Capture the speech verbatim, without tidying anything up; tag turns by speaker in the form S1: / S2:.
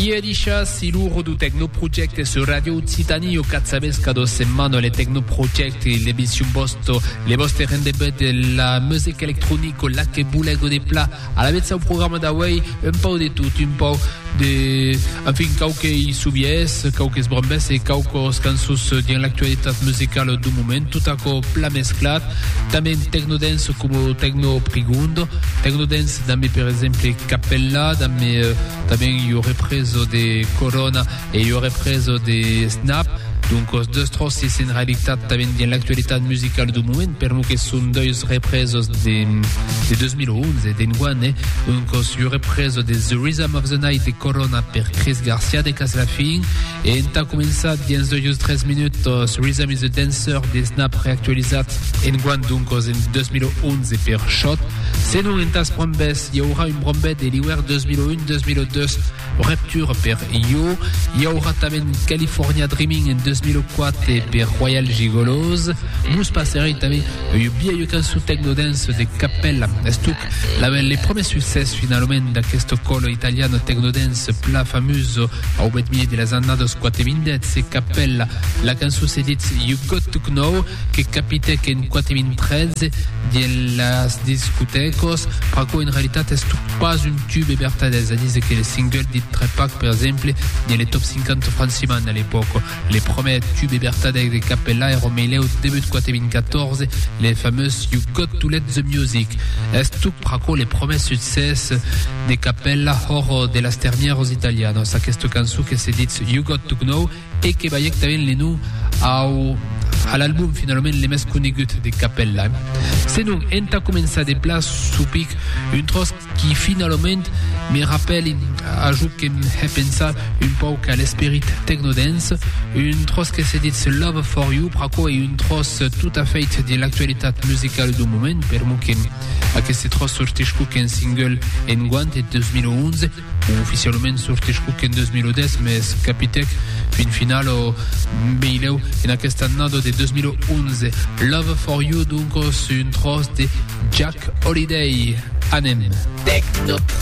S1: Iedisha siluro du Techno Project su Radio Occitanie o cazzavesca do semano le Techno Project l'émission bosto le vostre rendez-vous de la musique électronique la che boulego des plats à la vezza un programme d'Away un po' de tout un po' de enfin cauque subies cauque brombes et cauque cansus dans l'actualité musicale du moment tout à co pla mesclat também techno dance como techno prigundo techno dance dammi per esempio Cappella dammi uh, também io represo de Corona e io represo de Snap. Donc, os deux trosses en réalité também dans l'actualité musicale du moment, per nous que sont deux represos de, de deux mille onze, d'enguane. Donc, os io represo de The Rhythm of the Night de Corona per Chris Garcia de Caslafin. Et on a commencé dans deux treize minutes, os Rhythm is a Dancer de Snap réactualisat enguane, donc os en deux mille onze per Shot. Sinon, en tas brombes, il y aura une brombette de l'Iwer deux mille un deux mille deux Rapture per Yo. Il y aura também California Dreaming en deux mille quatre per Royal Gigolos. Nous passerons também un vieil cançon techno dance de Cappella. Stuc, les premiers succès finalement da questo colo italiano techno dance pla famoso au bedmie de las annados quattro vindet c'est Cappella. La canzone si dit You Got to Know che capite che in quattro vintreze de las discotecos praco in realtà è pas un tube bertadese. Disent que les singles dit Trepak per exemple dans les top cinquante franciman à l'époque. Les premiers tubes bertadese de Cappella erano mêlés au début de quattro quatorze les fameuses You Got to Let the Music. Est tout praco les premiers succès de Cappella hors de las ternieros italianos. A questo canzone che si dit You Got to Know et que bayek tamén les nous au à l'album finalement les mes conegut de Cappella. C'est donc enta commença de place supic une trosse qui finalement me rappelle ajoute que me pensa un peu qu'à l'esprit techno dance une trosse que se dit Love for You praco et une trosse tout à fait de l'actualité musicale du moment per moi que a que cette trosse sortisco qu'un single en guante de deux mille onze ou officiellement sortisco qu'en deux mille dix mais capitec fin final au beileu en aquest annado de deux mille onze. Love for You donc c'est une trosse de Jack Holiday. Anem. Techno